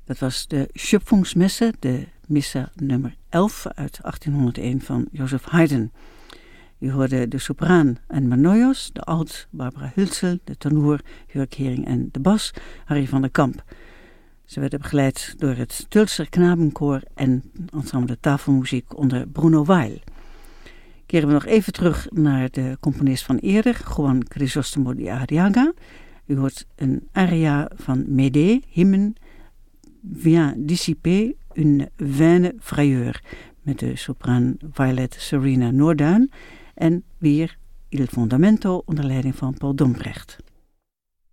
Dat was de Schöpfungsmesse, de Missa nummer 11 uit 1801 van Joseph Haydn. U hoorde de sopraan Enma Neuhaus, de alt Barbara Hülsel, de tenor Jörg Hering en de bas Harry van der Kamp. Ze werden begeleid door het Tölzer Knabenkoor en ensemble tafelmuziek onder Bruno Weil. Keren we nog even terug naar de componist van eerder, Juan Crisóstomo de Arriaga. U hoort een aria van Médée, Hymne vient dissiper une vaine frayeur, met de sopraan Violet Serena Noorduin en weer Il Fondamento onder leiding van Paul Dombrecht.